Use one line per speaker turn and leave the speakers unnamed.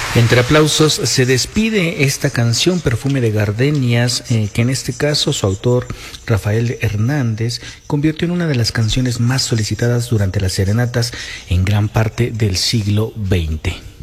Entre aplausos se despide esta canción Perfume de Gardenias, que en este caso su autor Rafael Hernández convirtió en una de las canciones más solicitadas durante las serenatas en gran parte del siglo XX.